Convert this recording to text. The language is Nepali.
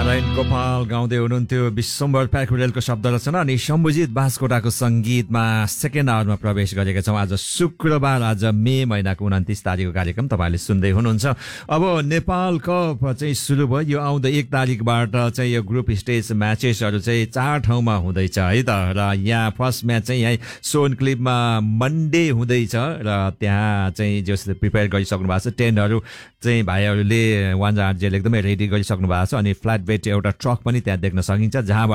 नारायण गोपाल गाउँदै हुनुहुन्थ्यो विश्वम्भर प्याकुरेलको शब्द रचना अनि शम्भुजित बास्कोटाको सङ्गीतमा सेकेन्ड आवरमा प्रवेश गरेका छौँ। आज शुक्रबार, आज मे महिनाको 29 तारिकको कार्यक्रम तपाईँले सुन्दै हुनुहुन्छ। अब नेपाल कप चाहिँ सुरु भयो। यो आउँदो 1 तारिकबाट चाहिँ यो ग्रुप स्टेज म्याचेसहरू चाहिँ 4 ठाउँमा हुँदैछ है त। र यहाँ फर्स्ट म्याच चाहिँ यहीँ सोनक्लिपमा मन्डे हुँदैछ र त्यहाँ चाहिँ जसले प्रिपेयर गरिसक्नु भएको छ टेन्टहरू चाहिँ भाइहरूले 1RJले एकदमै रेडी गरिसक्नु भएको छ अनि फ्ल्याट बेड एउटा ट्रक पनि त्यहाँ देख्न सकिन्छ जहाँबाट